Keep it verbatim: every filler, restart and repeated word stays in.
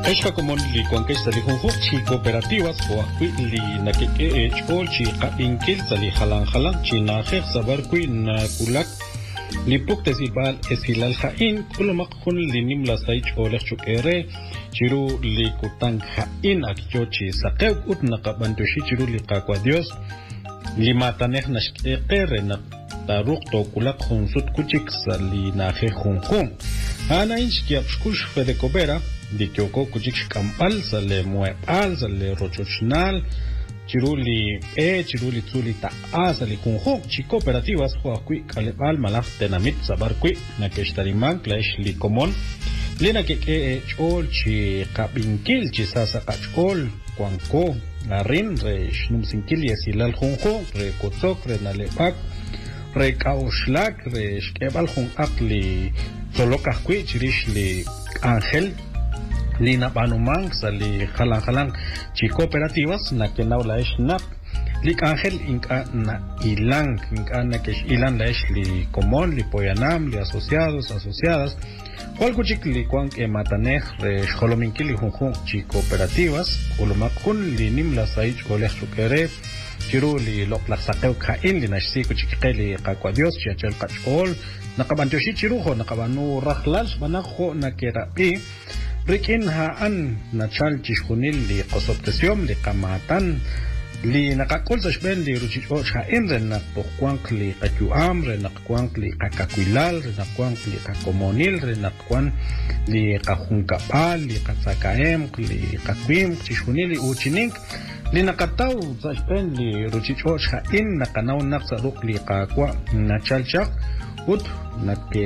Esta como li conquista li junjo chi cooperativas o akui li na que e chol chi qa inkil sali halan halan chi na khe sabar kui na kulak li pukte sibal esilal khain kulumak khun li nimla sai cholek chukere chiru li kutang khain akyo chi saqew ut na qabantu shi chiru li qaqwa dios li mataneh nashqere na taruq to kulak khunsut kuchik sali na khe khunkhun ana inch ki apshkush fede kobera di kyoko kuchik kampal sale muepal sale rochochnal chiruli e chiruli tsuli ta asali kunjo chi cooperativas ho kui kalebal malaf tenamit sabar kui na keshtariman clash li komon lena ke ke chol chi kabinkil chi sasa kachol kwanko narin re shnum sinkil yesilal kunjo re kotsok re nalepak re kaushlak re shkebal khun akli solokah kui chirish li angel Lina Banumang sali halang halang chi cooperativas na que na la es nap lik angel inka na ilang inka na que ilan la es li común li poyanam li asociados asociadas cual kuchik li kwan que matanej re xolominki li junjun chi cooperativas ulumakun li nim la saich oleh sukere chiru li lok la saqew khain li nashsi kuchik qeli qaqwa dios chi achel qachol naqabantoshi chirujo naqabanu rakhlal banakho na kerapi Rikin haan na chal chishkunil li qosoptesiom li qamatan li nakakul sa shben li ruchicho hain ren nakpokwank li qatyuam ren nakwank li qakakwilal ren nakwank li qakomonil ren nakwan li qajunkapal li qatsakaem li qakwim chishkunil li uchinink li nakataw sa shben li ruchicho hain nakanaw nak saruk li qakwa na chalchak ut nak